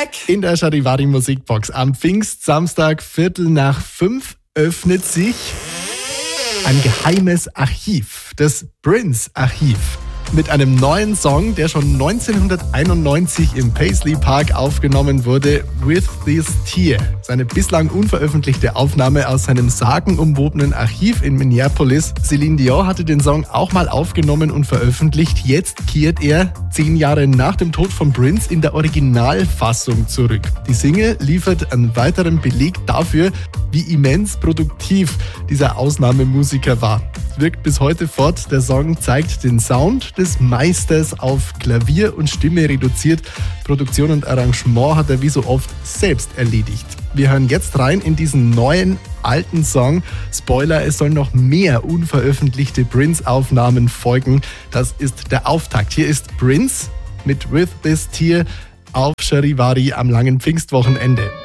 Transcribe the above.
In der Charivari Musikbox am Pfingstsamstag 4:45 öffnet sich ein geheimes Archiv, das Prince-Archiv. Mit einem neuen Song, der schon 1991 im Paisley Park aufgenommen wurde, With This Tear. Seine bislang unveröffentlichte Aufnahme aus seinem sagenumwobenen Archiv in Minneapolis. Celine Dion hatte den Song auch mal aufgenommen und veröffentlicht. Jetzt kehrt er 10 Jahre nach dem Tod von Prince in der Originalfassung zurück. Die Single liefert einen weiteren Beleg dafür, wie immens produktiv dieser Ausnahmemusiker war. Es wirkt bis heute fort. Der Song zeigt den Sound des Meisters auf Klavier und Stimme reduziert. Produktion und Arrangement hat er wie so oft selbst erledigt. Wir hören jetzt rein in diesen neuen, alten Song. Spoiler, es sollen noch mehr unveröffentlichte Prince-Aufnahmen folgen. Das ist der Auftakt. Hier ist Prince mit With This Tear auf Charivari am langen Pfingstwochenende.